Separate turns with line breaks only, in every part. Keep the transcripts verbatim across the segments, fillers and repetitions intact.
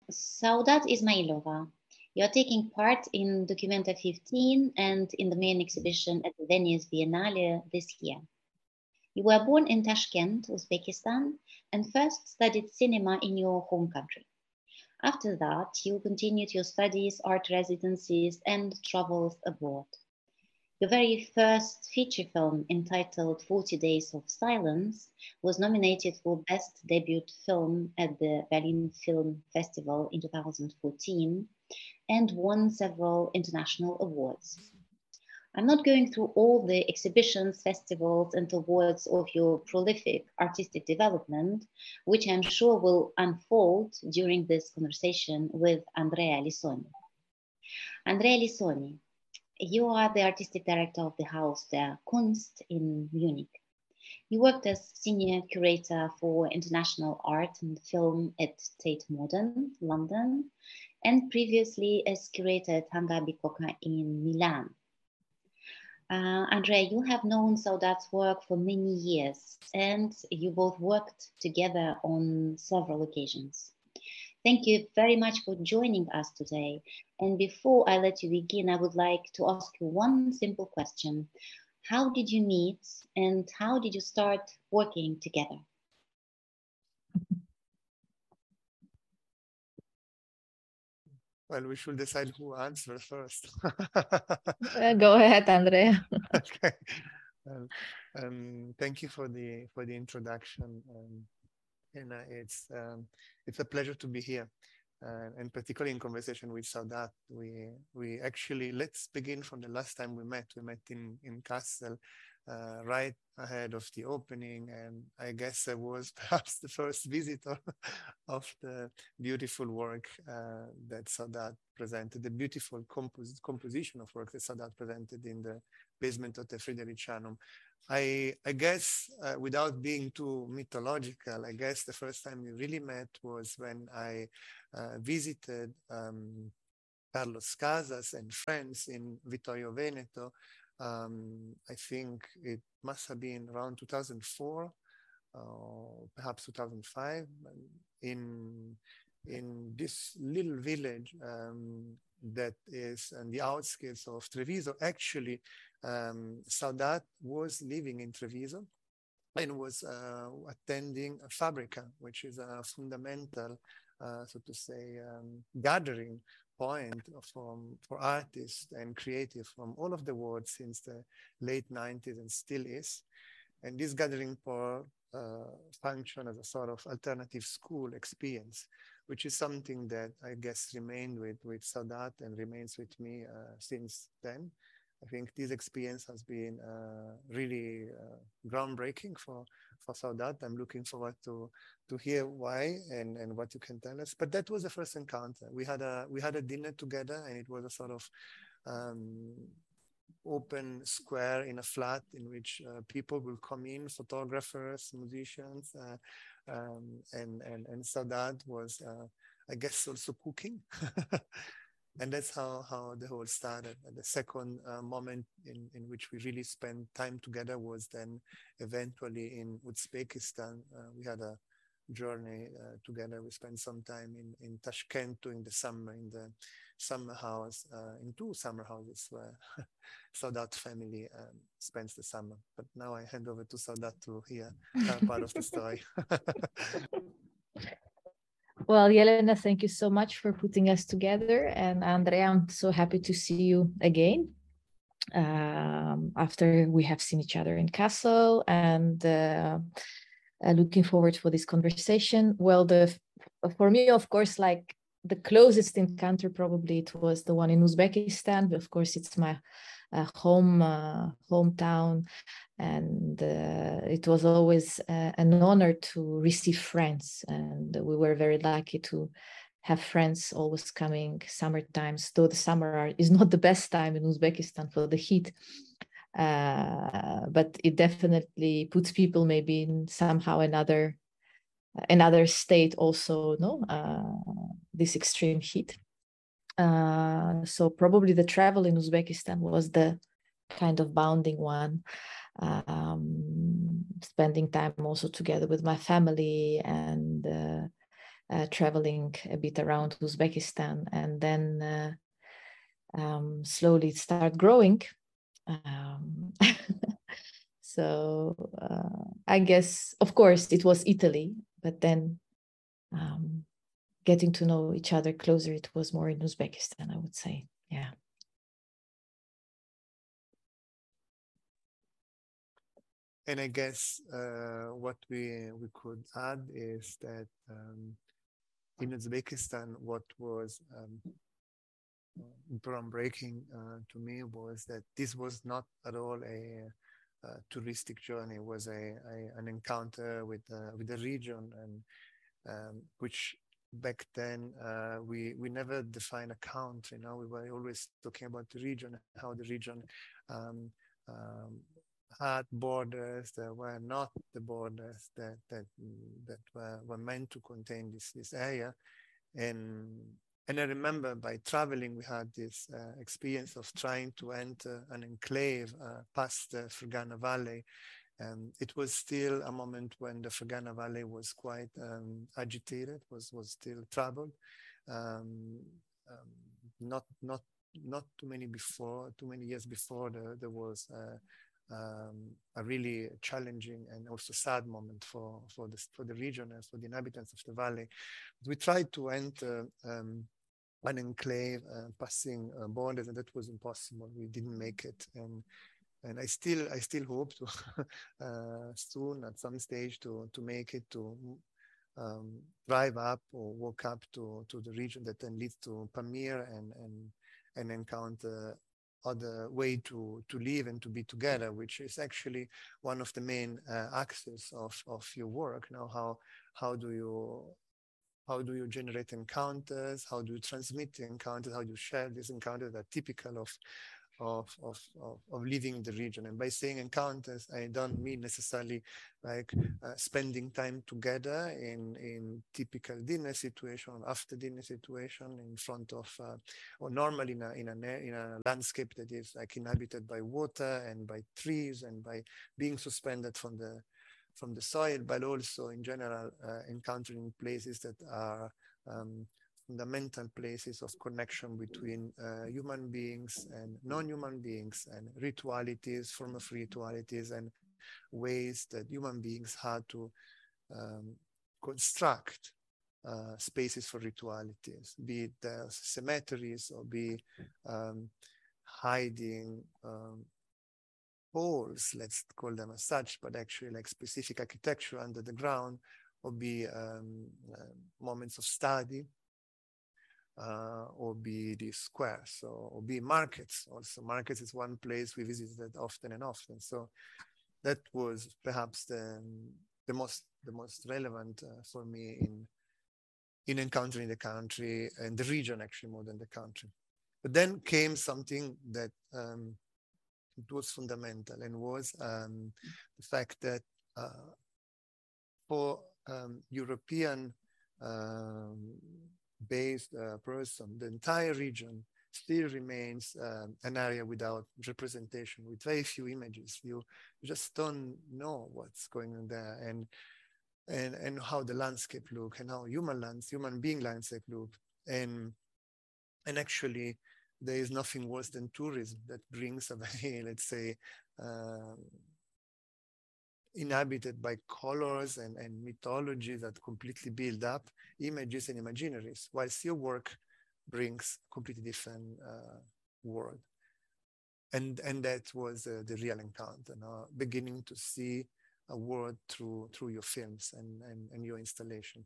Saudat Ismailova. You're taking part in Documenta fifteen and in the main exhibition at the Venice Biennale this year. You were born in Tashkent, Uzbekistan, and first studied cinema in your home country. After that, you continued your studies, art residencies, and travels abroad. Your very first feature film, entitled forty Days of Silence, was nominated for Best Debut Film at the Berlin Film Festival in two thousand fourteen and won several international awards. I'm not going through all the exhibitions, festivals, and awards of your prolific artistic development, which I'm sure will unfold during this conversation with Andrea Lissoni. Andrea Lissoni, you are the artistic director of the Haus der Kunst in Munich. You worked as senior curator for international art and film at Tate Modern, London, and previously as curator at Hangar Bicocca in Milan. Uh, Andrea, you have known Saudat's work for many years, and you both worked together on several occasions. Thank you very much for joining us today. And before I let you begin, I would like to ask you one simple question. How did you meet and how did you start working together?
Well, we should decide who answers first.
uh, go ahead, Andrea.
Okay. Well, um, thank you for the for the introduction. Um, and uh, it's um, it's a pleasure to be here, uh, and particularly in conversation with Saudat. We we actually let's begin from the last time we met. We met in in Kassel, uh, right ahead of the opening, and I guess I was perhaps the first visitor of the beautiful work uh, that Saudat presented, the beautiful compos composition of work that Saudat presented in the basement of the Fridericianum. I, I guess, uh, without being too mythological, I guess the first time we really met was when I uh, visited um, Carlos Casas and friends in Vittorio Veneto. Um, I think it must have been around two thousand four, uh, perhaps two thousand five, in, in this little village um, that is on the outskirts of Treviso. Actually, um, Saudat was living in Treviso and was uh, attending a Fabrica, which is a fundamental, uh, so to say, um, gathering point from, for artists and creatives from all of the world since the late nineties and still is. And this gathering point uh, function as a sort of alternative school experience, which is something that I guess remained with, with Saudat and remains with me uh, since then. I think this experience has been uh, really uh, groundbreaking for, for Saudat. I'm looking forward to, to hear why and, and what you can tell us. But that was the first encounter. We had a, we had a dinner together, and it was a sort of um, open square in a flat in which uh, people will come in, photographers, musicians, uh, um, and, and, and Saudat was, uh, I guess, also cooking. And that's how, how the whole started. And the second uh, moment in, in which we really spent time together was then eventually in Uzbekistan. Uh, we had a journey uh, together. We spent some time in, in Tashkent during the summer, in the summer house, uh, in two summer houses where Saudat family um, spends the summer. But now I hand over to Saudat to hear her part of the story.
Well, Yelena, thank you so much for putting us together. And Andrea, I'm so happy to see you again um, after we have seen each other in Kassel, and uh, uh, looking forward for this conversation. Well, the for me, of course, like the closest encounter probably it was the one in Uzbekistan. But of course, it's my uh, home uh, hometown. And uh, it was always uh, an honor to receive friends. And we were very lucky to have friends always coming summer times, though the summer is not the best time in Uzbekistan for the heat. Uh, but it definitely puts people maybe in somehow another, another state also, no, uh, this extreme heat. Uh, so probably the travel in Uzbekistan was the kind of bounding one. Um, spending time also together with my family, and uh, uh, traveling a bit around Uzbekistan, and then uh, um, slowly start growing. Um, so uh, I guess, of course, it was Italy, but then um, getting to know each other closer, it was more in Uzbekistan, I would say. Yeah.
And I guess uh, what we we could add is that um, in Uzbekistan, what was um, groundbreaking uh, to me was that this was not at all a, a touristic journey. It was a, a an encounter with uh, with the region, and um, which back then uh, we we never defined a country. You know, we were always talking about the region, how the region um, um, had borders that were not the borders that that that were, were meant to contain this this area. And and I remember by traveling, we had this uh, experience of trying to enter an enclave uh, past the Fergana Valley. And it was still a moment when the Fergana Valley was quite um, agitated, was was still troubled. Um, um, not not not too many before, too many years before, the, there was uh, um, a really challenging and also sad moment for for the for the region and for the inhabitants of the valley. We tried to enter um, an enclave, uh, passing uh, borders, and that was impossible. We didn't make it, and and I still I still hope to uh, soon at some stage to to make it to um, drive up or walk up to to the region that then leads to Pamir and and and encounter other way to to live and to be together, which is actually one of the main uh, axes of of your work. Now, how how do you how do you generate encounters? How do you transmit encounters? How do you share these encounters that are typical of Of, of, of, of living in the region? And by saying encounters, I don't mean necessarily like uh, spending time together in, in typical dinner situation, after dinner situation, in front of, uh, or normally in a, in, a, in a landscape that is like inhabited by water and by trees and by being suspended from the, from the soil, but also in general uh, encountering places that are um, fundamental places of connection between uh, human beings and non-human beings, and ritualities, form of ritualities, and ways that human beings had to um, construct uh, spaces for ritualities, be it uh, cemeteries or be um, hiding um, holes, let's call them as such, but actually like specific architecture under the ground, or be um, uh, moments of study. Uh, or be the squares, so, or be markets. Also, markets is one place we visited often and often. So that was perhaps the the most the most relevant uh, for me in in encountering the country and the region, actually more than the country. But then came something that um, it was fundamental, and was um, the fact that uh, for um, European um, based uh, person, the entire region still remains um, an area without representation, with very few images. You, you just don't know what's going on there, and and and how the landscape look, and how human lands, human being landscape look, and and actually there is nothing worse than tourism that brings a very, let's say, uh, inhabited by colors and, and mythology that completely build up images and imaginaries, whilst your work brings completely different uh, world. And and that was uh, the real encounter, no? Beginning to see a world through through your films and, and, and your installation.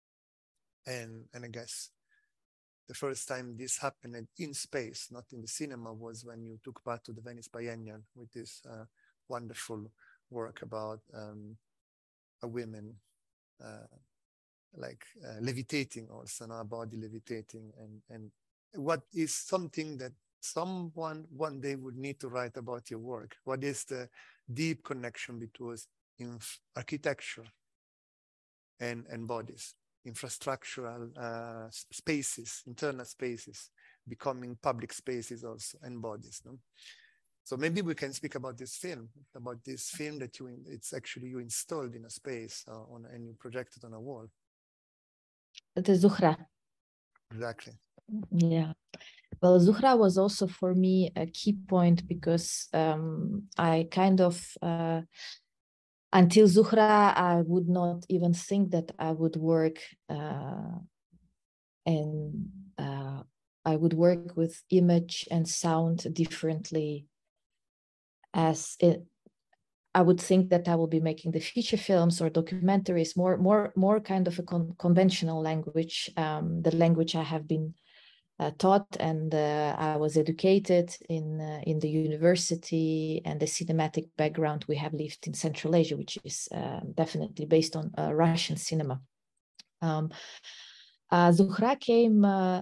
And and I guess the first time this happened in space, not in the cinema, was when you took part to the Venice Biennial with this uh, wonderful work about um, a woman uh, like uh, levitating, also, no? A body levitating, and and what is something that someone one day would need to write about your work. What is the deep connection between architecture and and bodies, infrastructural uh, spaces, internal spaces, becoming public spaces also, and bodies, no? So maybe we can speak about this film, about this film that you, it's actually you installed in a space uh, on, and you projected on a wall.
The Zuhra.
Exactly.
Yeah. Well, Zuhra was also for me a key point because um, I kind of, uh, until Zuhra, I would not even think that I would work uh, and uh, I would work with image and sound differently, as it, I would think that I will be making the feature films or documentaries more, more, more kind of a con conventional language, um, the language I have been uh, taught and uh, I was educated in uh, in the university, and the cinematic background we have lived in Central Asia, which is uh, definitely based on uh, Russian cinema. Um, uh, Zuhra came uh,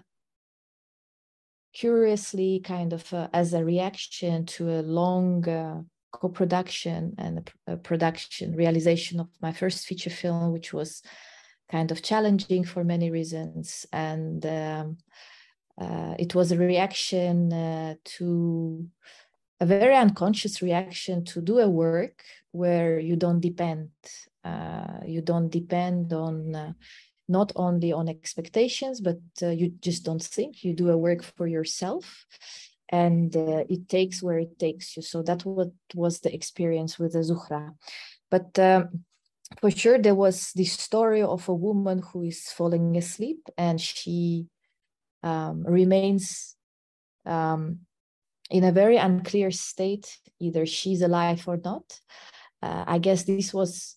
curiously kind of uh, as a reaction to a long uh, co-production and a, a production realization of my first feature film, which was kind of challenging for many reasons. And um, uh, it was a reaction uh, to a very unconscious reaction to do a work where you don't depend. Uh, you don't depend on uh, not only on expectations, but uh, you just don't think. You do a work for yourself, and uh, it takes where it takes you. So that what was the experience with the Zuhra. But um, for sure, there was this story of a woman who is falling asleep, and she um, remains um, in a very unclear state. Either she's alive or not. Uh, I guess this was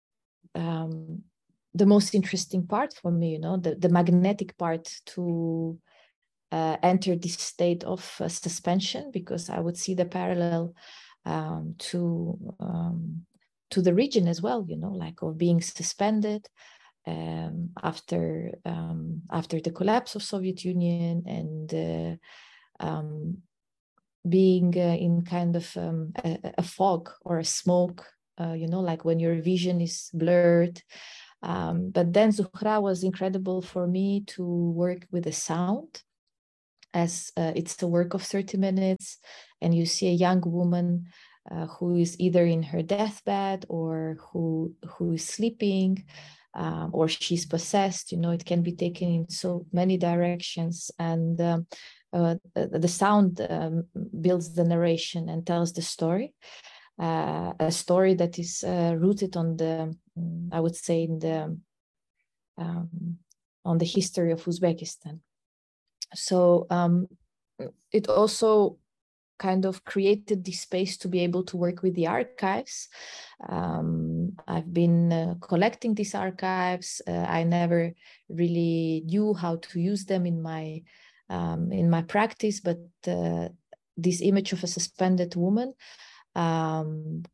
um, the most interesting part for me, you know, the, the magnetic part to uh, enter this state of uh, suspension, because I would see the parallel um, to um, to the region as well, you know, like of being suspended um, after um, after the collapse of Soviet Union, and uh, um, being uh, in kind of um, a, a fog or a smoke, uh, you know, like when your vision is blurred. Um, but then Zuhra was incredible for me to work with the sound, as uh, it's a work of thirty minutes, and you see a young woman uh, who is either in her deathbed or who who is sleeping, um, or she's possessed. You know, it can be taken in so many directions, and um, uh, the, the sound um, builds the narration and tells the story. Uh, a story that is uh, rooted on the, I would say, in the um, on the history of Uzbekistan. So um, it also kind of created this space to be able to work with the archives. Um, I've been uh, collecting these archives. Uh, I never really knew how to use them in my um, in my practice, but uh, this image of a suspended woman um,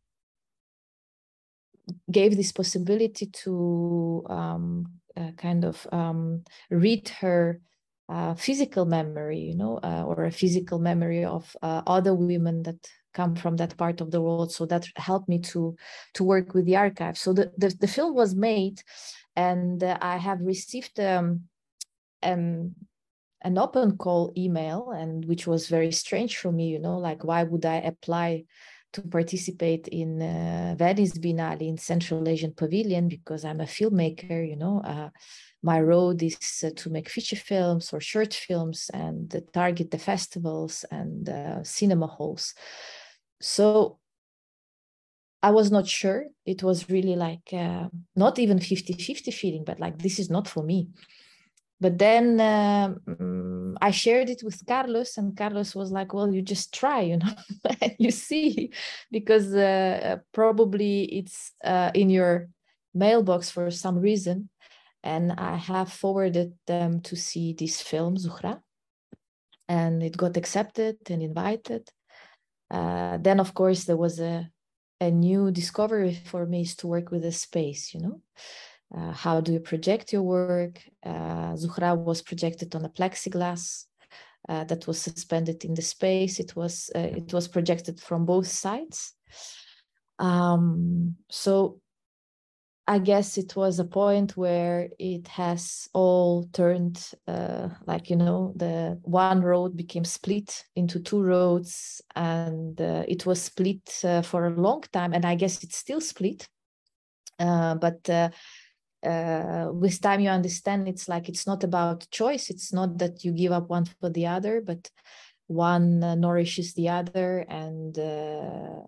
gave this possibility to um, uh, kind of um, read her uh, physical memory, you know, uh, or a physical memory of uh, other women that come from that part of the world. So that helped me to to work with the archive. So the, the, the film was made, and uh, I have received um, um, an open call email, and which was very strange for me, you know, like why would I apply to participate in uh, Venice Biennale in Central Asian Pavilion, because I'm a filmmaker, you know. Uh, my road is uh, to make feature films or short films and uh, target the festivals and uh, cinema halls. So I was not sure. It was really like uh, not even fifty fifty feeling, but like, this is not for me. But then um, I shared it with Carlos, and Carlos was like, well, you just try, you know, you see, because uh, probably it's uh, in your mailbox for some reason. And I have forwarded them to see this film, Zuhra, and it got accepted and invited. Uh, then, of course, there was a, a new discovery for me, is to work with a space, you know. Uh, how do you project your work? Uh, Zuhra was projected on a plexiglass uh, that was suspended in the space. It was uh, it was projected from both sides. Um, so I guess it was a point where it has all turned, uh, like, you know, the one road became split into two roads, and uh, it was split uh, for a long time, and I guess it's still split. Uh, but uh, uh, with time you understand it's like it's not about choice. It's not that you give up one for the other, but one uh, nourishes the other, and uh,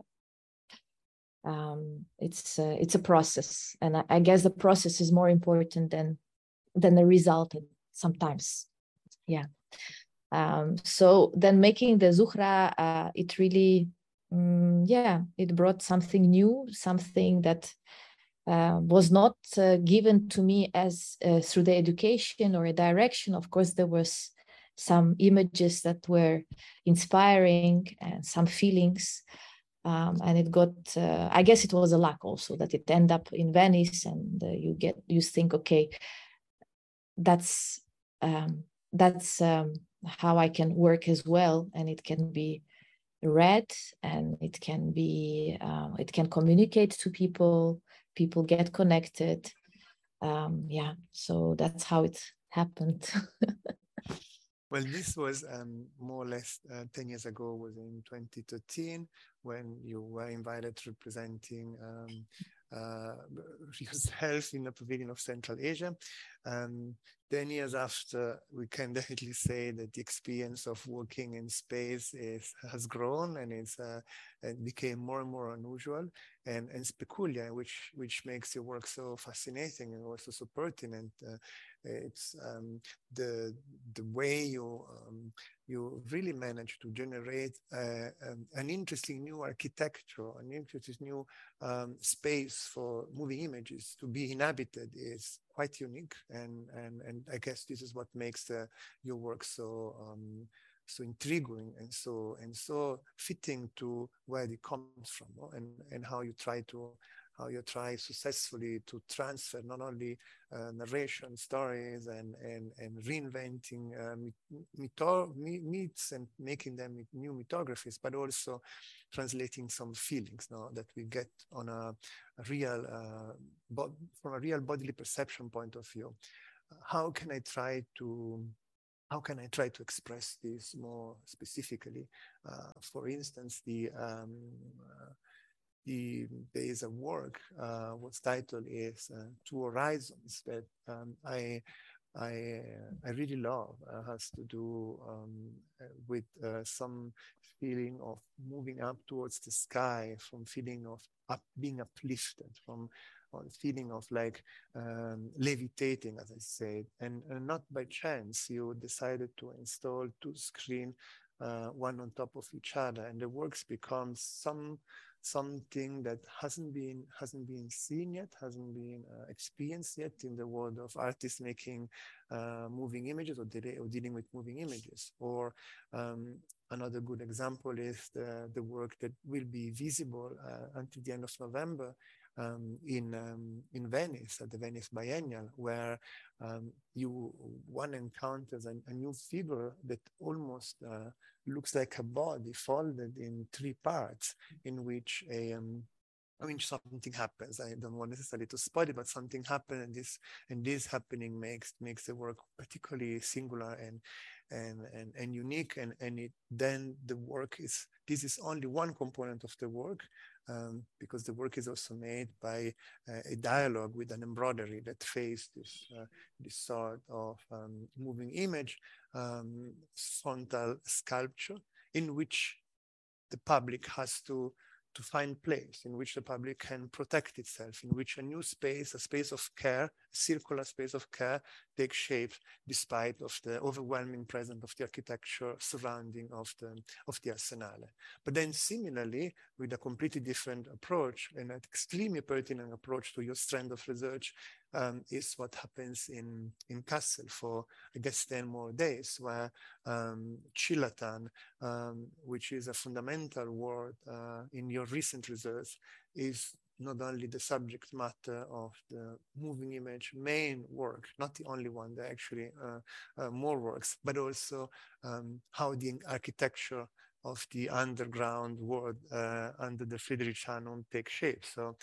um, it's uh, it's a process. And I, I guess the process is more important than than the result sometimes. Yeah. Um, so then making the Zuhra, uh, it really, um, yeah, it brought something new, something that uh, was not uh, given to me as uh, through the education or a direction. Of course, there was some images that were inspiring and some feelings. Um, and it got, uh, I guess it was a luck also that it ended up in Venice, and uh, you get, you think, okay, that's, um, that's um, how I can work as well. And it can be read, and it can be, uh, it can communicate to people, people get connected. Um, yeah, so that's how it happened.
Well, this was um, more or less uh, ten years ago, was in twenty thirteen, when you were invited representing um, uh, yourself in the Pavilion of Central Asia. Um, ten years after, we can definitely say that the experience of working in space is, has grown, and it's, uh, it became more and more unusual and, and peculiar, which, which makes your work so fascinating and also so pertinent. Uh, it's um, the, the way you, um, you really manage to generate uh, um, an interesting new architecture, an interesting new um, space for moving images to be inhabited is quite unique. And, and, and I guess this is what makes the, your work so, um, so intriguing and so, and so fitting to where it comes from, no? and, and how you try to how you try successfully to transfer not only uh, narration, stories, and, and, and reinventing uh, mytho myths and making them new mythographies, but also translating some feelings, no, that we get on a, a real, uh, from a real bodily perception point of view. How can I try to How can I try to express this more specifically? Uh, for instance, the um, uh, The, there is a work, uh, whose title is uh, Two Horizons, that um, I, I, I really love. Uh, has to do um, with uh, some feeling of moving up towards the sky, from feeling of up, being uplifted, from a feeling of like um, levitating, as I said. And, and not by chance, you decided to install two screens, uh, one on top of each other, and the works become some something that hasn't been hasn't been seen yet, hasn't been uh, experienced yet in the world of artists making uh, moving images, or, de or dealing with moving images. Or um, another good example is the, the work that will be visible uh, until the end of November um, in um, in Venice, at the Venice Biennial, where um, you one encounters a, a new figure that almost uh, looks like a body folded in three parts, in which a um, I mean, something happens. I don't want necessarily to spoil it, but something happened, and this and this happening makes makes the work particularly singular and and and, and unique. And and it, then the work is this is only one component of the work, um, because the work is also made by uh, a dialogue with an embroidery that faced this uh, this sort of um, moving image, um, frontal sculpture, in which the public has to to find place, in which the public can protect itself, in which a new space, a space of care, a circular space of care, takes shape despite of the overwhelming presence of the architecture surrounding of the, of the Arsenale. But then similarly, with a completely different approach, and an extremely pertinent approach to your strand of research, um, is what happens in, in Kassel for, I guess, ten more days, where um, Chilatan, um, which is a fundamental word uh, in your recent research, is not only the subject matter of the moving image main work, not the only one, there are actually uh, uh, more works, but also um, how the architecture of the underground world uh, under the Friedrichshain takes shape. So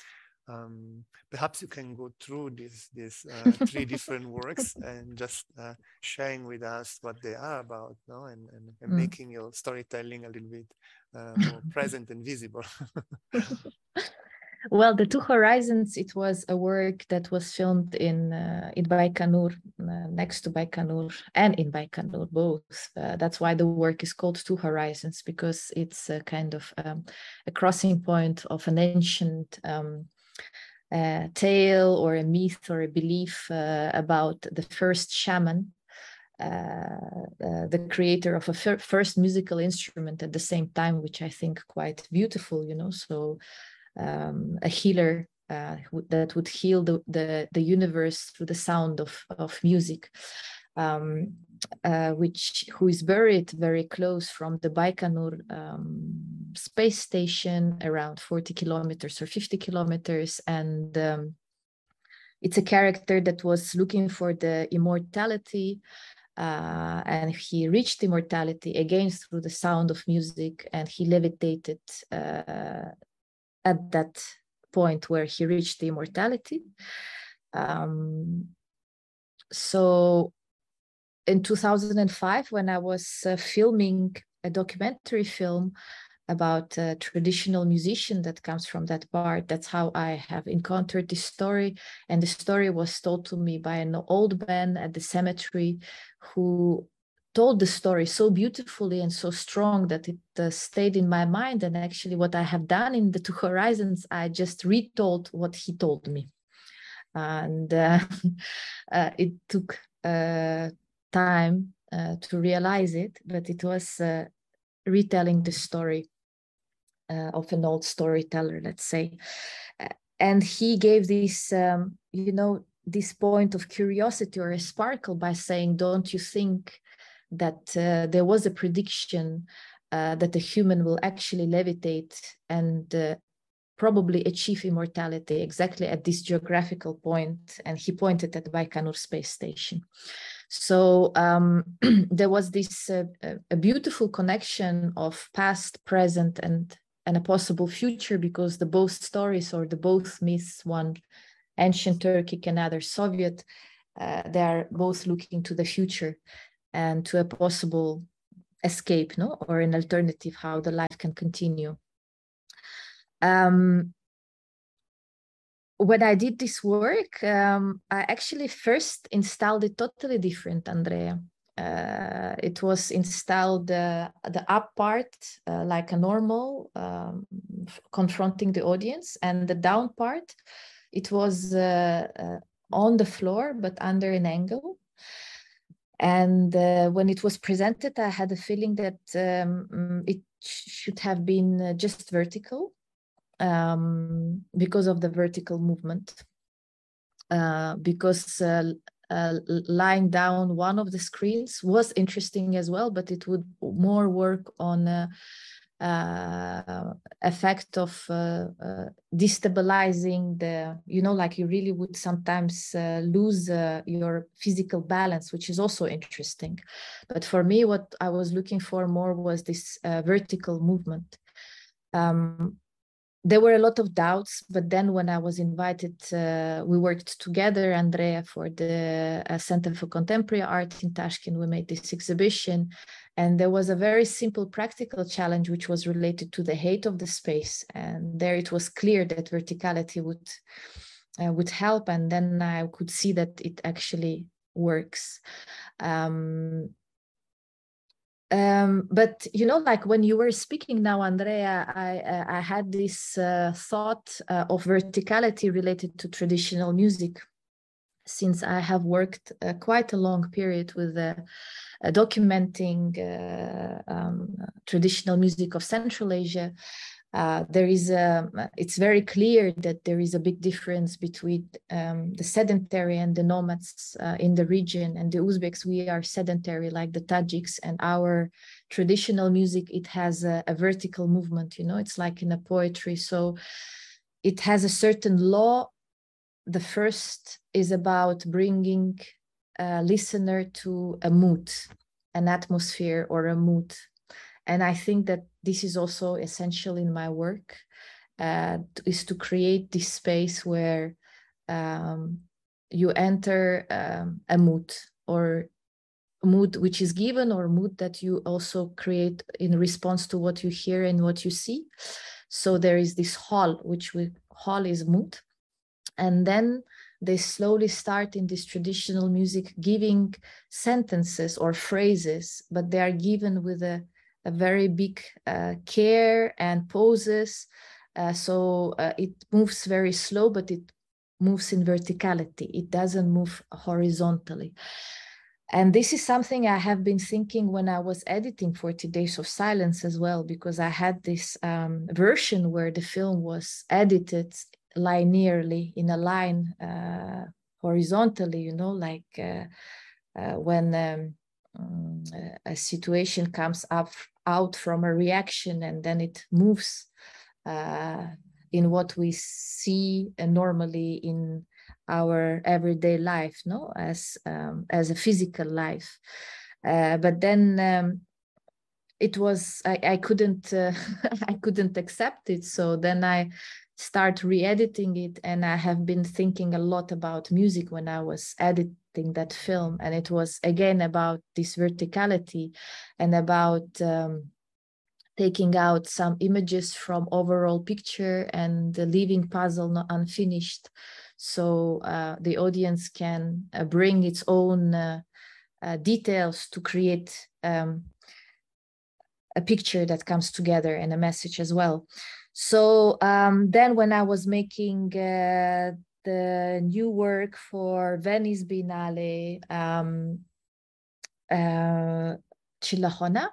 um, perhaps you can go through these these uh, three different works and just uh, sharing with us what they are about, no? and, and, and mm. making your storytelling a little bit uh, more present and visible.
Well, The Two Horizons, it was a work that was filmed in uh, in Baikonur, uh, next to Baikonur, and in Baikonur, both. Uh, that's why the work is called Two Horizons, because it's a kind of um, a crossing point of an ancient um, uh, tale or a myth or a belief uh, about the first shaman, uh, uh, the creator of a fir first musical instrument at the same time, which I think quite beautiful, you know, so um, a healer uh, that would heal the, the, the universe through the sound of, of music, um, uh, which who is buried very close from the Baikonur um, space station, around forty kilometers or fifty kilometers. And um, it's a character that was looking for the immortality, uh, and he reached immortality again through the sound of music, and he levitated uh, at that point where he reached the immortality. Um, so in two thousand five, when I was uh, filming a documentary film about a traditional musician that comes from that part, that's how I have encountered this story. And the story was told to me by an old man at the cemetery who told the story so beautifully and so strong that it uh, stayed in my mind. And actually what I have done in The Two Horizons, I just retold what he told me. And uh, uh, it took uh, time uh, to realize it, but it was uh, retelling the story uh, of an old storyteller, let's say. Uh, and he gave this, um, you know, this point of curiosity or a sparkle by saying, don't you think that uh, there was a prediction uh, that a human will actually levitate and uh, probably achieve immortality exactly at this geographical point? And he pointed at the Baikonur space station. So um, there was this uh, a beautiful connection of past, present, and, and a possible future, because the both stories, or the both myths, one ancient Turkic and other Soviet, uh, they are both looking to the future and to a possible escape, no, or an alternative, how the life can continue. Um, when I did this work, um, I actually first installed it totally different, Andrea. Uh, it was installed uh, the up part uh, like a normal, um, confronting the audience, and the down part, it was uh, uh, on the floor but under an angle. And uh, when it was presented, I had a feeling that um, it should have been uh, just vertical, um, because of the vertical movement. Uh, because uh, uh, lying down one of the screens was interesting as well, but it would more work on uh, uh, effect of uh, uh, destabilizing the, you know, like you really would sometimes uh, lose uh, your physical balance, which is also interesting. But for me, what I was looking for more was this uh, vertical movement. Um, There were a lot of doubts, but then when I was invited, uh, we worked together, Andrea, for the uh, Center for Contemporary Art in Tashkent. We made this exhibition, and there was a very simple practical challenge, which was related to the height of the space. And there it was clear that verticality would, uh, would help, and then I could see that it actually works. Um, Um, but, you know, like when you were speaking now, Andrea, I, uh, I had this uh, thought uh, of verticality related to traditional music, since I have worked uh, quite a long period with uh, uh, documenting uh, um, traditional music of Central Asia. Uh, there is a, it's very clear that there is a big difference between um, the sedentary and the nomads uh, in the region. And the Uzbeks, we are sedentary like the Tajiks, and our traditional music, it has a, a vertical movement, you know, it's like in a poetry. So it has a certain law. The first is about bringing a listener to a mood, an atmosphere or a mood. And I think that this is also essential in my work, uh, is to create this space where um, you enter um, a mood, or a mood which is given, or mood that you also create in response to what you hear and what you see. So there is this hall, which we hall is mute. And then they slowly start in this traditional music giving sentences or phrases, but they are given with a, a very big uh, care and poses. Uh, so uh, it moves very slow, but it moves in verticality. It doesn't move horizontally. And this is something I have been thinking when I was editing forty Days of Silence as well, because I had this um, version where the film was edited linearly in a line uh, horizontally, you know, like uh, uh, when um, um, a situation comes up out from a reaction and then it moves uh, in what we see uh, normally in our everyday life, no, as um, as a physical life. Uh, but then um, it was I, I couldn't uh, I couldn't accept it. So then I start re-editing it, and I have been thinking a lot about music when I was editing that film, and it was again about this verticality and about um, taking out some images from overall picture and leaving puzzle not unfinished, so uh, the audience can uh, bring its own uh, uh, details to create um, a picture that comes together and a message as well. So um, then when I was making uh, the new work for Venice Biennale, um, uh, Chillahona,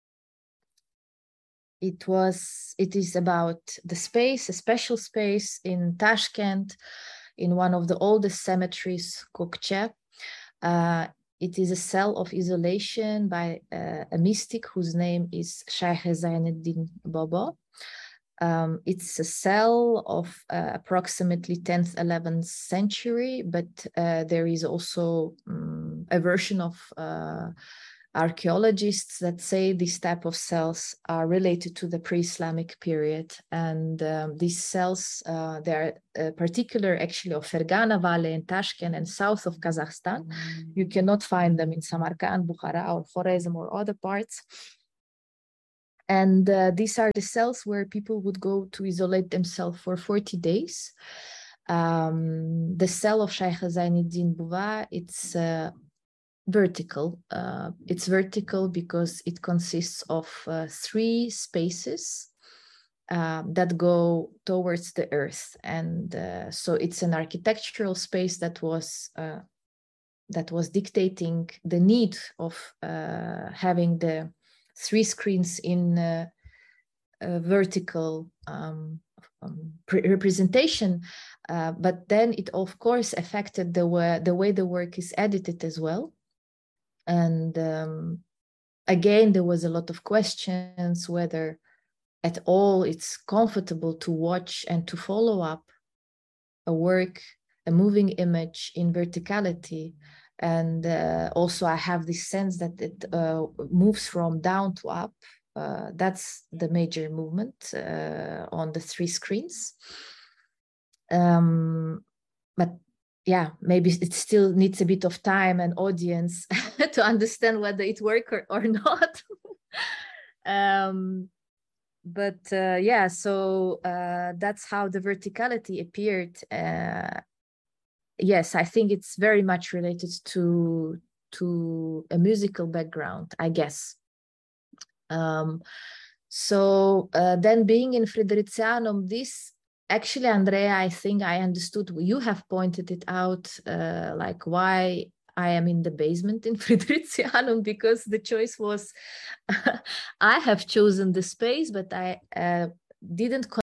It was, it is about the space, a special space in Tashkent, in one of the oldest cemeteries, Kokche. Uh, it is a cell of isolation by uh, a mystic whose name is Shaykh Zainuddin Baba. Um, it's a cell of uh, approximately tenth, eleventh century, but uh, there is also um, a version of uh, archaeologists that say these type of cells are related to the pre-Islamic period. And um, these cells, uh, they're uh, particular actually of Fergana Valley in Tashkent and south of Kazakhstan. You cannot find them in Samarkand, Bukhara, or Khorezm or other parts. And uh, these are the cells where people would go to isolate themselves for forty days. Um, the cell of Shaykh Zainuddin Baba, it's uh, vertical. Uh, it's vertical because it consists of uh, three spaces uh, that go towards the earth. And uh, so it's an architectural space that was uh, that was dictating the need of uh, having the three screens in uh, a vertical um, um, representation, uh, but then it of course affected the way, the way the work is edited as well. And um, again, there was a lot of questions whether at all it's comfortable to watch and to follow up a work, a moving image in verticality. And uh, also I have this sense that it uh, moves from down to up. Uh, that's the major movement uh, on the three screens. Um, but yeah, maybe it still needs a bit of time and audience to understand whether it works or, or not. um, but uh, yeah, so uh, that's how the verticality appeared. Uh, yes, I think it's very much related to to a musical background, I guess. Um, so uh, then being in Friderizianum, this actually, Andrea, I think I understood, you have pointed it out, uh, like why I am in the basement in Friderizianum, because the choice was, I have chosen the space, but I uh, didn't